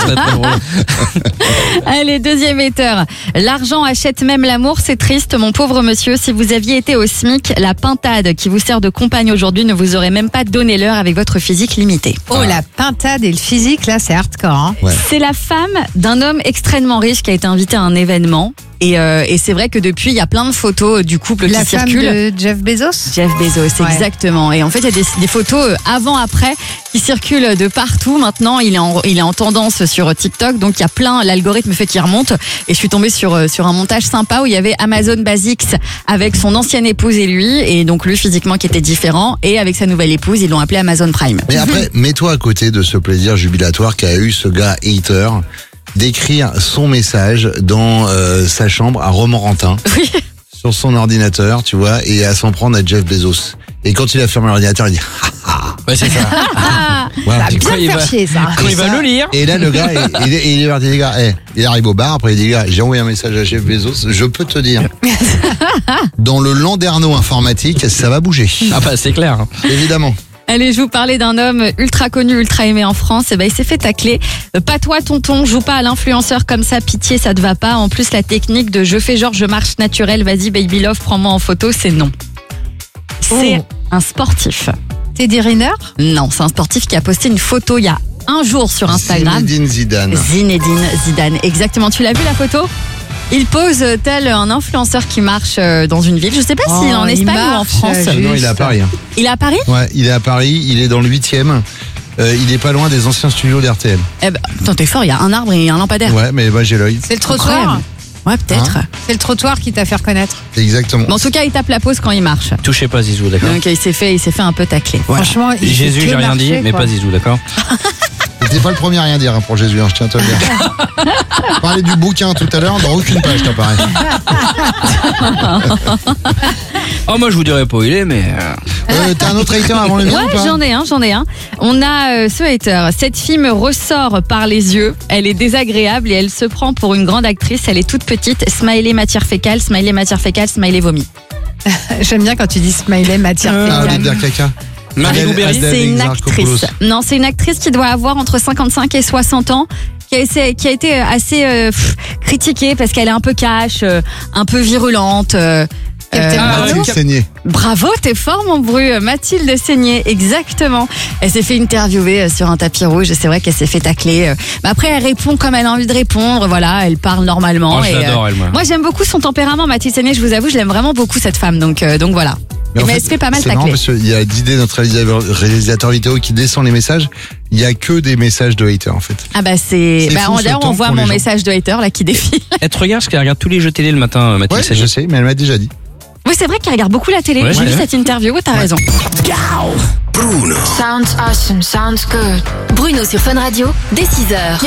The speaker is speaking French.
très très drôle. Allez, deuxième hater. L'argent achète même l'amour, c'est triste, mon pauvre monsieur. Si vous aviez été au SMIC, la pintade qui vous sert de compagne aujourd'hui ne vous aurait même pas donné l'heure avec votre physique limité. Oh, la pintade et le physique, là, c'est hardcore. Hein. Ouais. C'est la femme d'un homme extrêmement riche qui a été invité à un événement. Et c'est vrai que depuis, il y a plein de photos du couple La qui femme circulent. de Jeff Bezos. Jeff Bezos, Ouais. exactement. Et en fait, il y a des photos avant-après qui circulent de partout. Maintenant, il est en tendance sur TikTok. Donc, il y a plein, l'algorithme fait qu'il remonte. Et je suis tombée sur un montage sympa où il y avait Amazon Basics avec son ancienne épouse et lui. Et donc, lui, physiquement, qui était différent. Et avec sa nouvelle épouse, ils l'ont appelé Amazon Prime. Mais après, mets-toi à côté de ce plaisir jubilatoire qu'a eu ce gars hater d'écrire son message dans sa chambre à Romorantin. Oui. Sur son ordinateur, tu vois, et à s'en prendre à Jeff Bezos. Et quand il a fermé l'ordinateur, il dit Ouais, c'est ça. voilà. Ça a Quand il bien va- fait chier, ça. Quand il va le lire. Et là, le gars, il est parti, les gars, il arrive au bar, après il dit, les gars, j'ai envoyé un message à Jeff Bezos, je peux te dire, dans le landerneau informatique, ça va bouger. Ah bah c'est clair. Évidemment. Allez, je vous parlais d'un homme ultra connu, ultra aimé en France. Et ben, il s'est fait tacler. Pas toi, tonton, joue pas à l'influenceur comme ça, pitié, ça te va pas. En plus, la technique de je fais genre je marche naturel, vas-y, baby love, prends-moi en photo, c'est non. C'est un sportif. Teddy Riner. Non, c'est un sportif qui a posté une photo il y a un jour sur Instagram. Zinedine Zidane. Zinedine Zidane, exactement. Tu l'as vu la photo ? Il pose tel un influenceur qui marche dans une ville. Je sais pas s'il est en il Espagne ou en marche, France. Non, il est à Paris. Hein. Il est à Paris ? Ouais, il est à Paris, il est dans le 8e. Il est pas loin des anciens studios d'RTL. Eh ben, attends, t'es fort, il y a un arbre et un lampadaire. Ouais, mais moi j'ai l'œil. C'est le trottoir. Incroyable. Ouais, peut-être. C'est le trottoir qui t'a fait reconnaître. Exactement. Mais en tout cas, il tape la pause quand il marche. Touchez pas Zizou, d'accord. Donc il s'est fait un peu tacler. Voilà. Franchement, il fait Jésus, que j'ai rien dit, marcher, mais quoi. pas Zizou, d'accord. T'es pas le premier à rien dire hein, pour Jésus, hein, je tiens à te le dire. On parlait du bouquin tout à l'heure, dans aucune page t'apparaît. Oh, moi je vous dirais pas où il est, mais. T'as un autre hater avant le mien ou Ouais, pas j'en ai un. On a ce hater. Cette fille me ressort par les yeux. Elle est désagréable et elle se prend pour une grande actrice. Elle est toute petite. Smiley matière fécale, smiley vomi. J'aime bien quand tu dis smiley matière Ah, fécale. Olivier Kaka. Marie Louberry. Adèle C'est une Exarchopoulos. actrice. Non, c'est une actrice qui doit avoir entre 55 et 60 ans. Qui a été assez critiquée parce qu'elle est un peu cash, un peu virulente. Captain Marlowe. Mathilde Seigné. Bravo, t'es fort mon Bru. Mathilde Seigné, exactement. Elle s'est fait interviewer sur un tapis rouge. C'est vrai qu'elle s'est fait tacler. Mais après, elle répond comme elle a envie de répondre. Voilà, elle parle normalement. Oh, je l'adore, elle, moi. Moi, j'aime beaucoup son tempérament, Mathilde Seigné. Je vous avoue, je l'aime vraiment beaucoup cette femme. Donc voilà. en Mais elle se fait pas mal c'est marrant tacler. parce qu'il y a Didé, notre réalisateur vidéo, qui descend les messages. Il y a que des messages de haters en fait. Ah bah C'est fou, ce d'ailleurs, temps on voit pour les mon gens. message de hater là qui défile. Elle te regarde parce qu'elle regarde tous les jeux télé le matin, Mathilde Ouais, Seigné. je sais, mais elle m'a déjà dit. Oui, c'est vrai qu'il regarde beaucoup la télé. Ouais, J'ai ouais. vu cette interview. T'as raison. Sounds awesome, sounds good. Bruno sur Fun Radio, dès 6h.